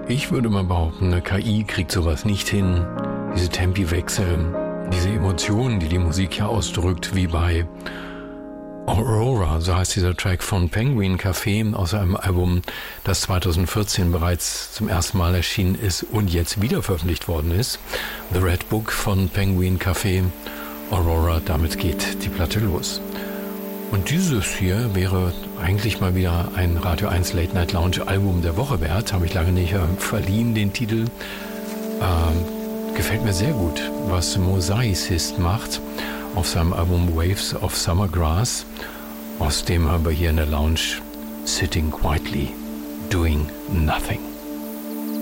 Ich würde mal behaupten, eine KI kriegt sowas nicht hin. Diese Tempiwechsel, diese Emotionen, die die Musik ja ausdrückt, wie bei Aurora, so heißt dieser Track von Penguin Café aus einem Album, das 2014 bereits zum ersten Mal erschienen ist und jetzt wieder veröffentlicht worden ist. The Red Book von Penguin Café, Aurora, damit geht die Platte los. Und dieses hier wäre eigentlich mal wieder ein Radio 1 Late Night Lounge Album der Woche wert. Habe ich lange nicht verliehen, den Titel. Gefällt mir sehr gut, was Mosaicist macht auf seinem Album Waves of Summer Grass. Aus dem haben wir hier in der Lounge Sitting Quietly, Doing Nothing.